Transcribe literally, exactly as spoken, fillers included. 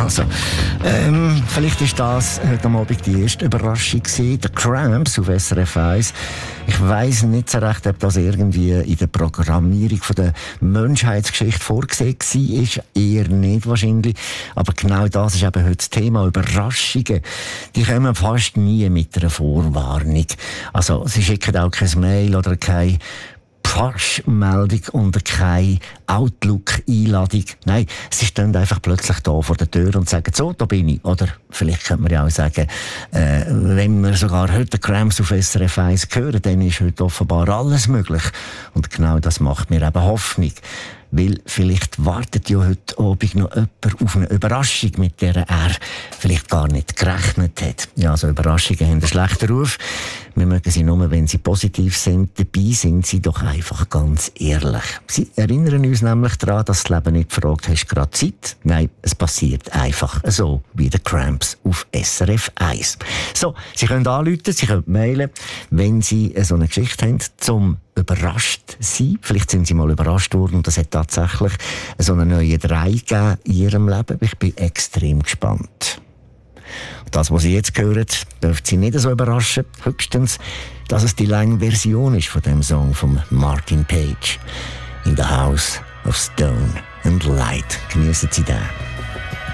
Also, ähm, vielleicht ist das heute am Abend die erste Überraschung gewesen. Der Cramps auf S R F eins. Ich weiss nicht so recht, ob das irgendwie in der Programmierung von der Menschheitsgeschichte vorgesehen war. Ist eher nicht wahrscheinlich. Aber genau das ist eben heute das Thema. Überraschungen. Die kommen fast nie mit einer Vorwarnung. Also, sie schicken auch kein Mail oder keine Push-Meldung und keine Outlook-Einladung. Nein, sie stehen einfach plötzlich da vor der Tür und sagen, so, da bin ich. Oder vielleicht könnte man ja auch sagen, äh, wenn wir sogar heute Cramps auf S R F eins hören, dann ist heute offenbar alles möglich. Und genau das macht mir eben Hoffnung. Weil vielleicht wartet ja heute Abend noch jemand auf eine Überraschung, mit der er vielleicht gar nicht gerechnet hat. Ja, so Überraschungen haben einen schlechten Ruf. Wir mögen sie nur, wenn sie positiv sind. Dabei sind sie doch einfach ganz ehrlich. Sie erinnern uns nämlich daran, dass das Leben nicht fragt, hast du gerade Zeit? Nein, es passiert einfach so wie der Cramps auf S R F eins. So, Sie können anrufen, Sie können mailen, wenn Sie so eine Geschichte haben, zum überrascht sein. Vielleicht sind Sie mal überrascht worden und es hat tatsächlich so eine neue Drei gegeben in Ihrem Leben. Ich bin extrem gespannt. Das, was Sie jetzt hören, dürfte Sie nicht so überraschen. Höchstens, dass es die lange Version ist von dem Song von Martin Page. In the House of Stone and Light. Genießen Sie den.